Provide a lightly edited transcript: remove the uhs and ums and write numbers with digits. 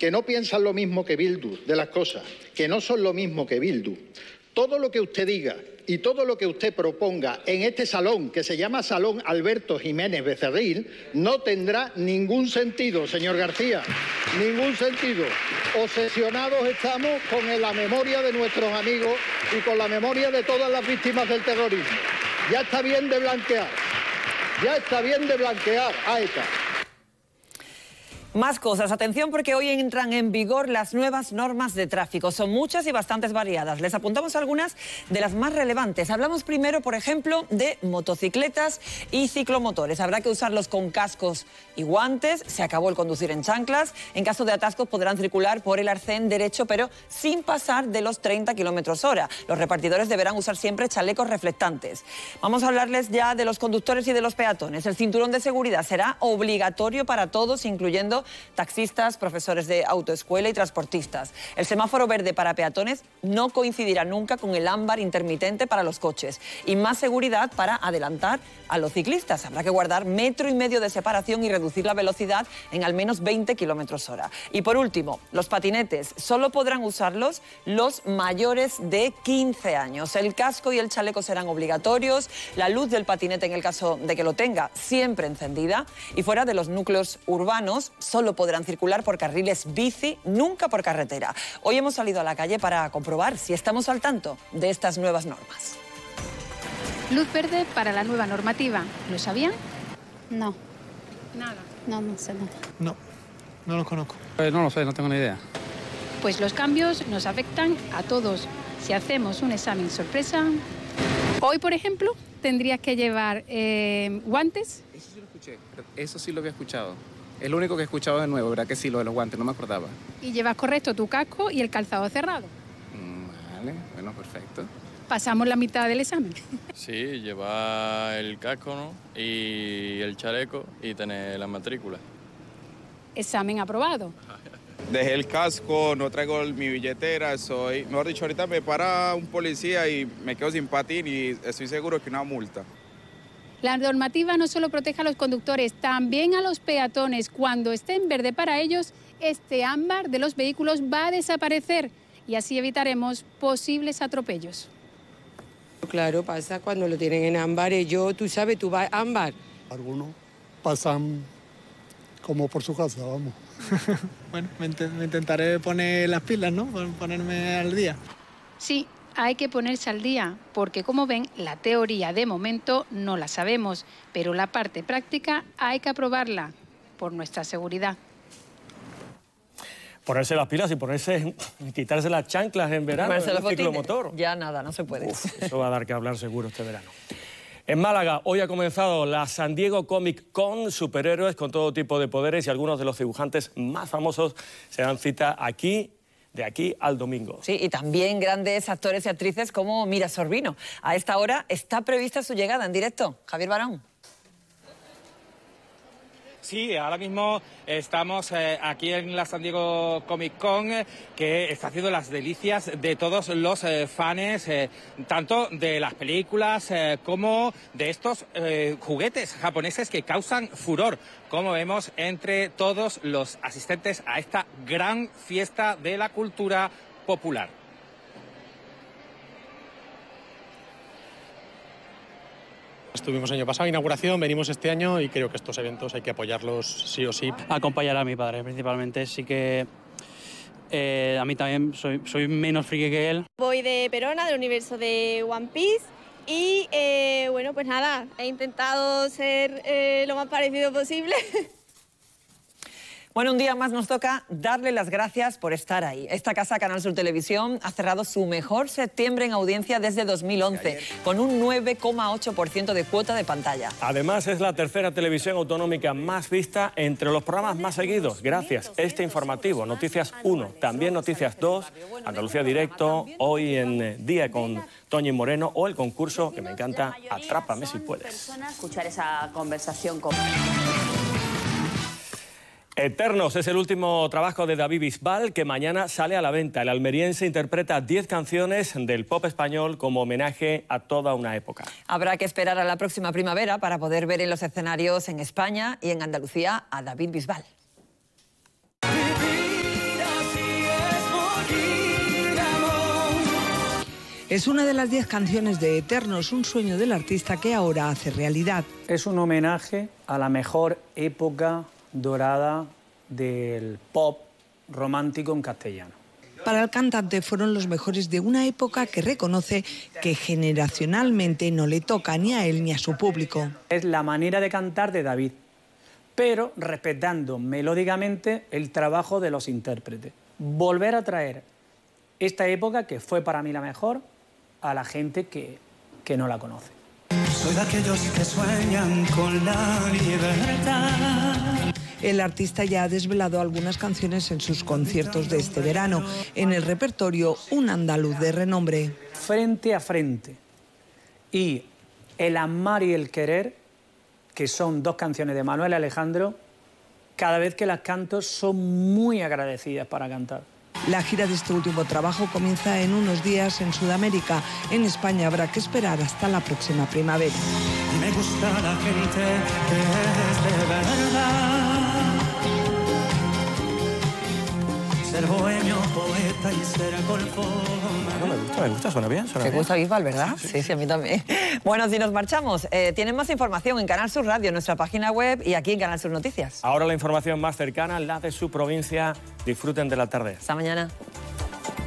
que no piensan lo mismo que Bildu de las cosas, que no son lo mismo que Bildu. Todo lo que usted diga y todo lo que usted proponga en este salón, que se llama Salón Alberto Jiménez Becerril, no tendrá ningún sentido, señor García, ningún sentido. Obsesionados estamos con la memoria de nuestros amigos y con la memoria de todas las víctimas del terrorismo. Ya está bien de blanquear, ya está bien de blanquear a ETA. Más cosas. Atención, porque hoy entran en vigor las nuevas normas de tráfico. Son muchas y bastante variadas. Les apuntamos algunas de las más relevantes. Hablamos primero, por ejemplo, de motocicletas y ciclomotores. Habrá que usarlos con cascos y guantes. Se acabó el conducir en chanclas. En caso de atascos podrán circular por el arcén derecho, pero sin pasar de los 30 km/h. Los repartidores deberán usar siempre chalecos reflectantes. Vamos a hablarles ya de los conductores y de los peatones. El cinturón de seguridad será obligatorio para todos, incluyendo taxistas, profesores de autoescuela y transportistas. El semáforo verde para peatones no coincidirá nunca con el ámbar intermitente para los coches. Y más seguridad para adelantar a los ciclistas. Habrá que guardar 1,5 metros de separación y reducir la velocidad en al menos 20 km/h. Y por último, los patinetes solo podrán usarlos los mayores de 15 años. El casco y el chaleco serán obligatorios. La luz del patinete, en el caso de que lo tenga, siempre encendida. Y fuera de los núcleos urbanos, solo podrán circular por carriles bici, nunca por carretera. Hoy hemos salido a la calle para comprobar si estamos al tanto de estas nuevas normas. Luz verde para la nueva normativa. ¿Lo sabían? No. Nada. No sé nada. No los conozco. No lo sé, no tengo ni idea. Pues los cambios nos afectan a todos. Si hacemos un examen sorpresa... Hoy, por ejemplo, tendrías que llevar guantes. Eso sí lo escuché, eso sí lo había escuchado. Es lo único que he escuchado de nuevo, ¿verdad que sí? Lo de los guantes, no me acordaba. Y llevas correcto tu casco y el calzado cerrado. Vale, bueno, perfecto. Pasamos la mitad del examen. Sí, llevar el casco, ¿no? Y el chaleco y tener la matrícula. Examen aprobado. Dejé el casco, no traigo mi billetera, mejor dicho, ahorita me para un policía y me quedo sin patín y estoy seguro que una multa. La normativa no solo protege a los conductores, también a los peatones. Cuando esté en verde para ellos, este ámbar de los vehículos va a desaparecer y así evitaremos posibles atropellos. Claro, pasa cuando lo tienen en ámbar. Tú sabes, tú vas a ámbar. Algunos pasan como por su casa, vamos. Bueno, me intentaré poner las pilas, ¿no? Ponerme al día. Sí, hay que ponerse al día, porque como ven, la teoría de momento no la sabemos, pero la parte práctica hay que aprobarla por nuestra seguridad. Ponerse las pilas y quitarse las chanclas en verano en el ciclomotor. Ya nada, no se puede. Eso va a dar que hablar seguro este verano. En Málaga, hoy ha comenzado la San Diego Comic Con, superhéroes con todo tipo de poderes y algunos de los dibujantes más famosos se dan cita aquí, de aquí al domingo. Sí, y también grandes actores y actrices como Mira Sorbino. A esta hora está prevista su llegada en directo. Javier Barón. Sí, ahora mismo estamos aquí en la San Diego Comic Con, que está haciendo las delicias de todos los fans, tanto de las películas como de estos juguetes japoneses que causan furor, como vemos entre todos los asistentes a esta gran fiesta de la cultura popular. Estuvimos el año pasado, inauguración, venimos este año y creo que estos eventos hay que apoyarlos sí o sí. Acompañar a mi padre, principalmente. Sí que a mí también soy menos friki que él. Voy de Perona, del universo de One Piece. Y bueno, pues nada, he intentado ser lo más parecido posible. Bueno, un día más nos toca darle las gracias por estar ahí. Esta casa, Canal Sur Televisión, ha cerrado su mejor septiembre en audiencia desde 2011, con un 9,8% de cuota de pantalla. Además, es la tercera televisión autonómica más vista entre los programas más seguidos. Gracias. Este informativo, Noticias 1, también Noticias 2, Andalucía Directo, hoy en Día con Toñi Moreno, o el concurso que me encanta, Atrápame si puedes. Escuchar esa conversación con... Eternos es el último trabajo de David Bisbal, que mañana sale a la venta. El almeriense interpreta 10 canciones del pop español como homenaje a toda una época. Habrá que esperar a la próxima primavera para poder ver en los escenarios en España y en Andalucía a David Bisbal. Vivir Es una de las 10 canciones de Eternos, un sueño del artista que ahora hace realidad. Es un homenaje a la mejor época dorada del pop romántico en castellano. Para el cantante fueron los mejores de una época que reconoce que generacionalmente no le toca ni a él ni a su público. Es la manera de cantar de David, pero respetando melódicamente el trabajo de los intérpretes. Volver a traer esta época, que fue para mí la mejor, a la gente que no la conoce. Soy de aquellos que sueñan con la libertad. El artista ya ha desvelado algunas canciones en sus conciertos de este verano. En el repertorio, un andaluz de renombre. Frente a frente y El amar y el querer, que son 2 canciones de Manuel Alejandro, cada vez que las canto son muy agradecidas para cantar. La gira de este último trabajo comienza en unos días en Sudamérica. En España habrá que esperar hasta la próxima primavera. Me gusta la gente que es de verdad. Ser bohemio, poeta y ser golfo. Me gusta, suena bien. Te gusta Bisbal, ¿verdad? Sí, a mí también. Bueno, si nos marchamos, tienen más información en Canal Sur Radio, en nuestra página web y aquí en Canal Sur Noticias. Ahora la información más cercana, la de su provincia. Disfruten de la tarde. Hasta mañana.